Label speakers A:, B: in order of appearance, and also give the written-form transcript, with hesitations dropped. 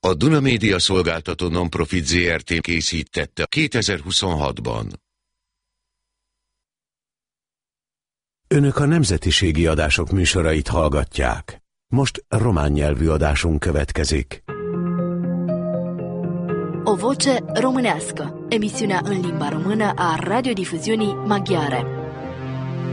A: A Duna Média Szolgáltató Nonprofit Zrt. Készítette 2026-ban.
B: Önök a nemzetiségi adások műsorait hallgatják. Most román nyelvű adásunk következik.
C: O voce românească, emisiunea în limba română a radiodifuziunii maghiare.